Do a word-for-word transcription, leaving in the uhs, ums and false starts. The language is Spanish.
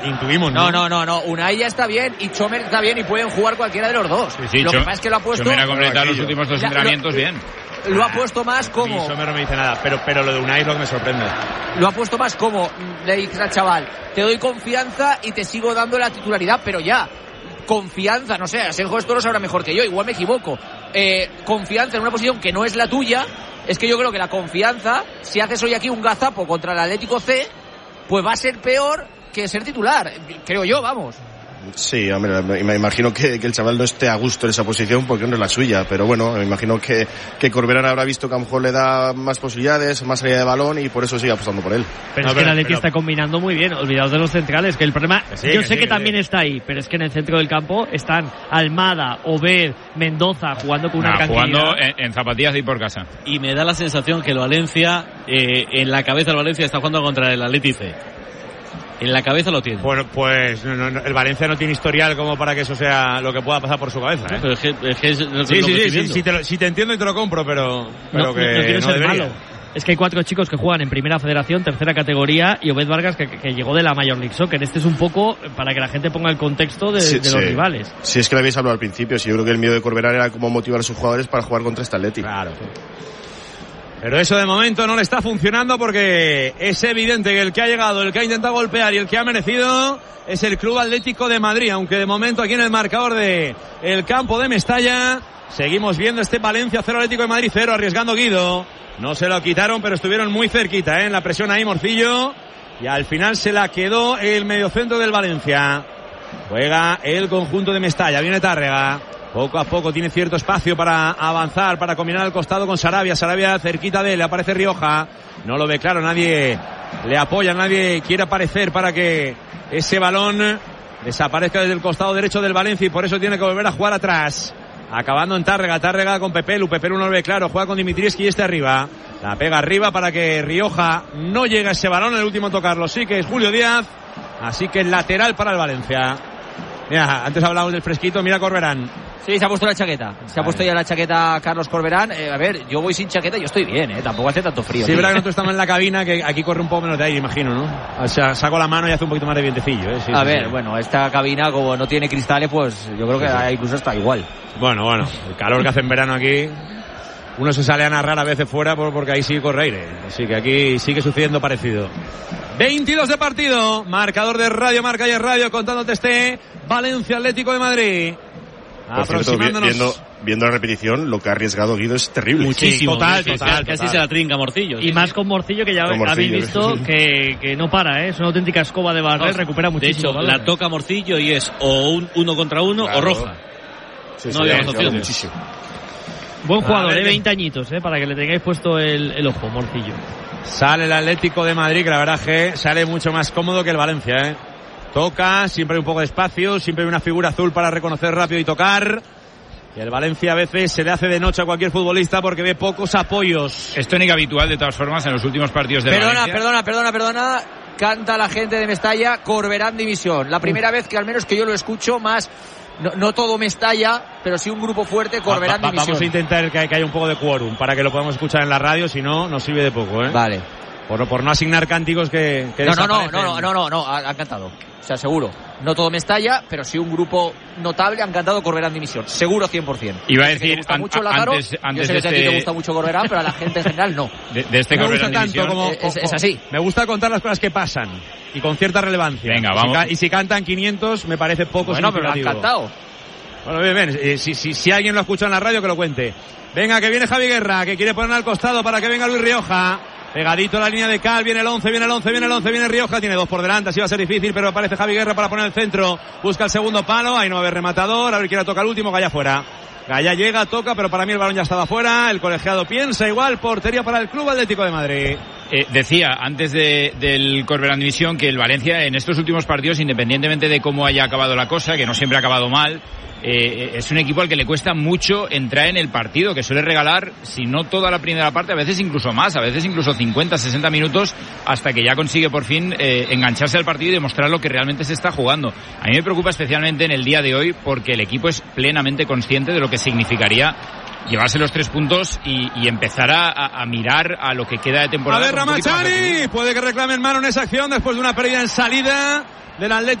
Intuimos, ¿no? No, no, no, no. Unai ya está bien y Chomer está bien y pueden jugar cualquiera de los dos. Sí, sí, lo Chom- que pasa es que lo ha puesto... Chomer ha completado los últimos dos Ya, entrenamientos lo, bien. Lo ha puesto más como... Ni Sommer no me dice nada, pero, pero lo de Unai es lo que me sorprende. Lo ha puesto más como, le dices al chaval, te doy confianza y te sigo dando la titularidad, pero ya... Confianza, no sé, Asenjo esto lo sabrá mejor que yo, igual me equivoco. Eh, confianza en una posición que no es la tuya, es que yo creo que la confianza, si haces hoy aquí un gazapo contra el Atlético C, pues va a ser peor que ser titular, creo yo, vamos. Sí, hombre, me imagino que, que el chaval no esté a gusto en esa posición porque no es la suya, pero bueno, me imagino que, que Corberán habrá visto que a lo mejor le da más posibilidades, más salida de balón y por eso sigue apostando por él. Pero No, es que pero- el Atleti pero- está combinando muy bien, olvidaos de los centrales, que el problema, Que sí, yo que sé sí, que que también sí. está ahí, pero es que en el centro del campo están Almada, Obed, Mendoza, jugando con una Nah, tranquilidad. jugando en, en zapatillas de ir por casa. Y me da la sensación que el Valencia, eh, en la cabeza del Valencia está jugando contra el Atleti C. En la cabeza lo tiene. Bueno, pues no, no, el Valencia no tiene historial como para que eso sea lo que pueda pasar por su cabeza, ¿eh? Pero es que, es que es lo, Sí, lo sí, que sí, estoy sí, viendo. sí, te lo, sí te entiendo y te lo compro, pero, pero no, que no, no quiero no ser debería. malo. Es que hay cuatro chicos que juegan en primera federación, tercera categoría, y Obed Vargas que, que llegó de la Major League Soccer. Este es un poco para que la gente ponga el contexto de, Sí, de los sí. rivales. Si es que lo habéis hablado al principio, si yo creo que el miedo de Corberán era cómo motivar a sus jugadores para jugar contra este Atleti. Claro. Pero eso de momento no le está funcionando porque es evidente que el que ha llegado, el que ha intentado golpear y el que ha merecido es el Club Atlético de Madrid, aunque de momento aquí en el marcador de el campo de Mestalla seguimos viendo este Valencia cero Atlético de Madrid cero, arriesgando Guido. No se lo quitaron, pero estuvieron muy cerquita, ¿eh? En la presión ahí Morcillo y al final se la quedó el mediocentro del Valencia. Juega el conjunto de Mestalla, viene Tárrega. Poco a poco tiene cierto espacio para avanzar, para combinar al costado con Sarabia. Sarabia cerquita de él, aparece Rioja. No lo ve claro, nadie le apoya, nadie quiere aparecer para que ese balón desaparezca desde el costado derecho del Valencia y por eso tiene que volver a jugar atrás. Acabando en Tárrega, Tárrega con Pepelu, Pepelu no lo ve claro, juega con Dimitrievski y este arriba. La pega arriba para que Rioja no llegue a ese balón, el último en tocarlo sí que es Julio Díaz. Así que lateral para el Valencia. Mira, antes hablábamos del fresquito, mira Corberán. Sí, se ha puesto la chaqueta. Se ha puesto ya la chaqueta Carlos Corberán. Eh, a ver, yo voy sin chaqueta y yo estoy bien, ¿eh? Tampoco hace tanto frío. Sí, tío. verdad que nosotros estamos en la cabina, que aquí corre un poco menos de aire, imagino, ¿no? O sea, saco la mano y hace un poquito más de vientecillo, ¿eh? Sí, a sí, ver, sí. bueno, esta cabina como no tiene cristales, pues yo creo que Sí, sí. incluso está igual. Bueno, bueno, el calor que hace en verano aquí, uno se sale a narrar a veces fuera por- porque ahí sí corre aire. Así que aquí sigue sucediendo parecido. veintidós de partido, marcador de Radio Marca y es Radio, contándote este Valencia Atlético de Madrid. Por cierto, vi- Aproximándonos. viendo, viendo la repetición, lo que ha arriesgado Guido es terrible. Muchísimo. Sí, total, sí, sí, total, Casi total. se la trinca Morcillo. Y sí, más sí. con Morcillo, que ya Con Morcillo, habéis visto sí. que, que no para, ¿eh? Es una auténtica escoba de barrer, No, recupera de muchísimo. hecho, balones. la toca Morcillo y es o un uno contra uno Claro. o roja. Sí, No sí, había ha más arriesgado opciones. muchísimo. Buen A jugador, ver, ¿eh? veinte añitos, ¿eh? Para que le tengáis puesto el, el ojo, Morcillo. Sale el Atlético de Madrid, que la verdad que sale mucho más cómodo que el Valencia, ¿eh? Toca, siempre hay un poco de espacio, siempre hay una figura azul para reconocer rápido y tocar. Y el Valencia a veces se le hace de noche a cualquier futbolista porque ve pocos apoyos. Es tónica habitual de todas formas en los últimos partidos de Perdona, Valencia. perdona, perdona, perdona. Canta la gente de Mestalla, Corberán División. La primera vez que al menos que yo lo escucho más, no, no todo Mestalla, pero sí un grupo fuerte, Corberán Va- va- División. vamos a intentar que, que haya un poco de quórum para que lo podamos escuchar en la radio, si no, nos sirve de poco, ¿eh? Vale. Por, por no asignar cánticos que, que No, no, no, desaparecen. no, no, no, no, ha- han cantado. O sea, seguro. No todo Mestalla, pero sí un grupo notable han cantado Corberán Dimisión. Seguro cien por ciento. Iba a Yo sé que decir, te gusta an- mucho Lázaro, antes- antes yo sé que de a ti te este- gusta mucho Corberán, pero a la gente en general no. De, de este No me gusta Corberán tanto División. como... Es- es así. Me gusta contar las cosas que pasan y con cierta relevancia. Venga, Y si vamos. ca- Y si cantan quinientos, me parece poco Bueno, pero lo han significativo. cantado. Bueno, bien, bien. Eh, si, si, si alguien lo escucha en la radio, que lo cuente. Venga, que viene Javi Guerra, que quiere poner al costado para que venga Luis Rioja. Pegadito a la línea de Cal, viene el once, viene el once, viene el once, viene Rioja, tiene dos por delante, así va a ser difícil, pero aparece Javi Guerra para poner el centro, busca el segundo palo, ahí no va a haber rematador, a ver quién la toca el último, Gaya fuera. Gaya llega, toca, pero para mí el balón ya estaba fuera, el colegiado piensa igual, portería para el Club Atlético de Madrid. Eh, decía antes de, del Corberán División que el Valencia en estos últimos partidos, independientemente de cómo haya acabado la cosa, que no siempre ha acabado mal, eh, es un equipo al que le cuesta mucho entrar en el partido, que suele regalar, si no toda la primera parte, a veces incluso más, a veces incluso cincuenta, sesenta minutos, hasta que ya consigue por fin eh, engancharse al partido y demostrar lo que realmente se está jugando. A mí me preocupa especialmente en el día de hoy porque el equipo es plenamente consciente de lo que significaría llevarse los tres puntos y, y empezar a, a, a mirar a lo que queda de A temporada. ver, con un poquito más de Ramachari, optimismo. puede que reclamen mano en esa acción después de una pérdida en salida. del Atlético